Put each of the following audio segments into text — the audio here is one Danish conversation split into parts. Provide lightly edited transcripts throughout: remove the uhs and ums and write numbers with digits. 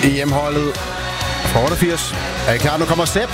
EM-holdet fra 88. Er I klar? Nu kommer Sepp.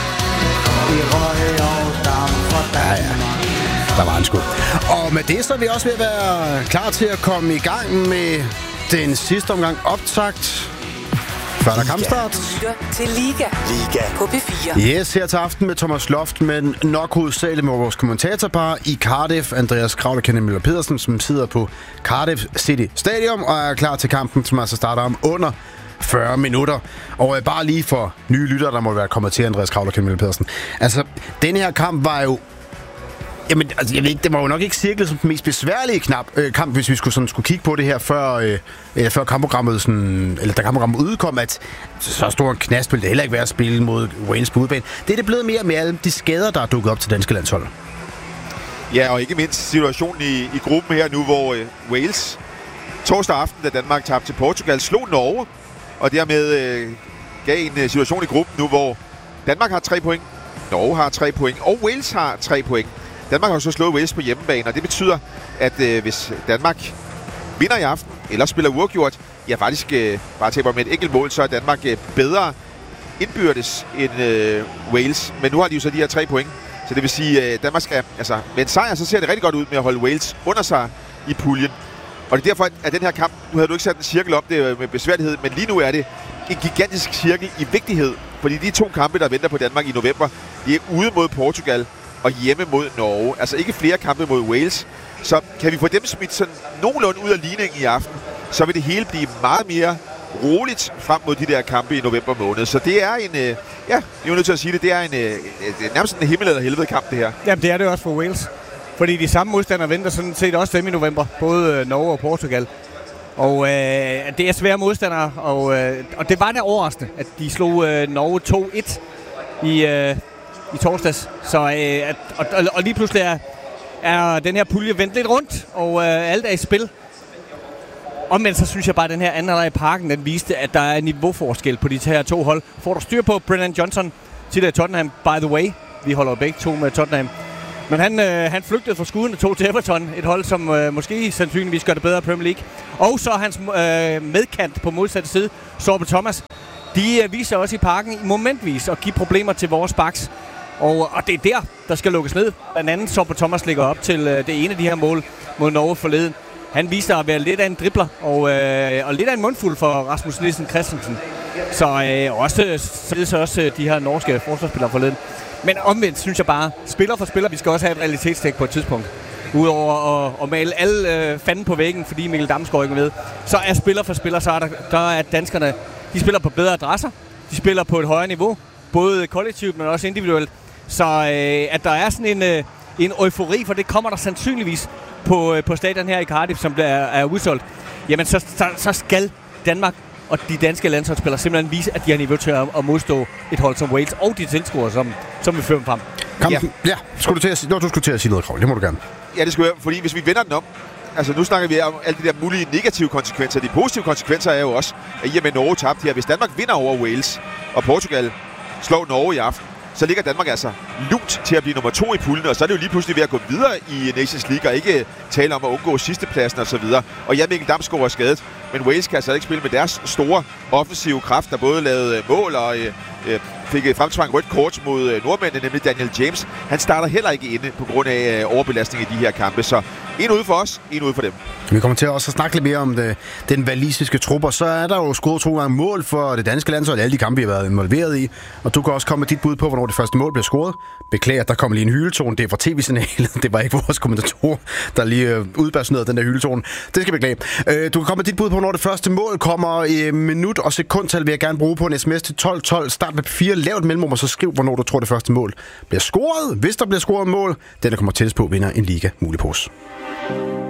Ja. Der var en skud. Og med det så er vi også ved at være klar til at komme i gang med den sidste omgang optakt. Før der kampstart. Til Liga på P4. Yes, her til aften med Thomas Loft, men nok hovedsageligt med vores kommentatorpar i Cardiff, Andreas Kraul og Kenneth Møller Pedersen, som sidder på Cardiff City Stadium og er klar til kampen, som altså starter om under 40 minutter. Og bare lige for nye lyttere, der må være kommet til, Andreas Kraul og Kenneth Møller Pedersen. Altså, denne her kamp var jo... Jamen, altså, jeg ved ikke, det var jo nok ikke cirklet som den mest besværlige kamp, hvis vi skulle kigge på det her før kampprogrammet, eller da kampprogrammet udkom, at så stor en knast ville det heller ikke være at spille mod Wales på udebane. Det er det blevet mere med alle de skader, der er dukket op til danske landshold. Ja, og ikke mindst situationen i gruppen her nu, hvor Wales torsdag aften, da Danmark tabte til Portugal, slog Norge, og dermed gav en situation i gruppen nu, hvor Danmark har 3 point, Norge har 3 point, og Wales har 3 point. Danmark har jo så slået Wales på hjemmebane, og det betyder, at hvis Danmark vinder i aften, eller spiller uafgjort, ja faktisk bare taber med et enkelt mål, så er Danmark bedre indbyrdes end Wales. Men nu har de jo så de her 3 point, så det vil sige, at Danmark skal, altså med en sejr, så ser det rigtig godt ud med at holde Wales under sig i puljen. Og det er derfor, at den her kamp, nu havde du ikke sat en cirkel op det med besværlighed, men lige nu er det en gigantisk cirkel i vigtighed, fordi de 2 kampe, der venter på Danmark i november, de er ude mod Portugal og hjemme mod Norge. Altså ikke flere kampe mod Wales. Så kan vi få dem smidt sådan nogenlunde ud af ligningen i aften, så vil det hele blive meget mere roligt frem mod de der kampe i november måned. Så det er en, ja, jeg er nødt til at sige det, det er nærmest en himmel eller helvede kamp det her. Jamen det er det også for Wales. Fordi de samme modstandere venter sådan set også dem i november, både Norge og Portugal. Og det er svære modstandere, og det var da overraskende, at de slog Norge 2-1 i torsdags. Så, og lige pludselig er den her pulje vendt lidt rundt, og alt er i spil. Omvendt så synes jeg bare, at den her anden halvleg i Parken, den viste, at der er niveauforskel på de her 2 hold. Får du styr på Brennan Johnson til Tottenham, by the way. Vi holder begge 2 med Tottenham. Men han flygtede fra skuden og tog til Everton, et hold, som måske sandsynligvis gør det bedre i Premier League. Og så hans medkant på modsatte side, Sorbe Thomas. De viser også i Parken i momentvis at give problemer til vores backs. Og det er der skal lukkes ned. Blandt andet Sorbe Thomas ligger op til det ene af de her mål mod Norge forleden. Han viser at være lidt af en dribler og lidt af en mundfuld for Rasmus Nielsen Christensen. Så også de her norske forsvarsspillere forleden. Men omvendt synes jeg bare, spiller for spiller, vi skal også have et realitetstjek på et tidspunkt. Udover at male alle fanden på væggen, fordi Mikkel Damsgaard ikke med, så er spiller for spiller, så der er danskerne, de spiller på bedre adresser, de spiller på et højere niveau, både kollektivt, men også individuelt. Så at der er sådan en eufori, for det kommer der sandsynligvis på stadion her i Cardiff, som er udsolgt, jamen så skal Danmark og de danske landsholdsspillere simpelthen vise, at de har niveau til at modstå et hold som Wales og de tilskuere, som vil føre dem frem. Ja, du skulle til at sige noget, Kraul. Det må du gerne. Ja, det skulle jeg, fordi hvis vi vender den om, altså nu snakker vi om alle de der mulige negative konsekvenser. De positive konsekvenser er jo også, at i og med Norge tabte her, hvis Danmark vinder over Wales, og Portugal slår Norge i aften, så ligger Danmark altså lunt til at blive nummer 2 i puljen, og så er det jo lige pludselig ved at gå videre i Nations League, og ikke tale om at undgå sidstepladsen og så videre. Og ja, Mikkel Damsgaard er skadet, men Wales kan altså ikke spille med deres store offensive kraft, der både lavede mål og fik et fremtvang rødt kort mod nordmændene, nemlig Daniel James. Han starter heller ikke inde på grund af overbelastning i de her kampe, så en ude for os, en ude for dem. Vi kommer til også at snakke lidt mere om den walisiske trupper. Så er der jo scoret 2 gange mål for det danske landshold, alle de kampe, vi har været involveret i. Og du kan også komme med dit bud på, hvornår det første mål bliver scoret. Beklager, der kommer lige en hyletone. Det er fra tv-signalet. Det var ikke vores kommentatorer, der lige udbasunerede den der hyletone. Det skal beklage. Du kan komme med dit bud på, hvornår det første mål kommer. I minut og sekundtal vil jeg gerne bruge på en sms til 1212. Start med 4. Lav et mellemrum, og så skriv, hvornår du tror, det første mål bliver scoret. Hvis der bliver scoret mål, den der kommer tættest på, vinder en liga mulig pose.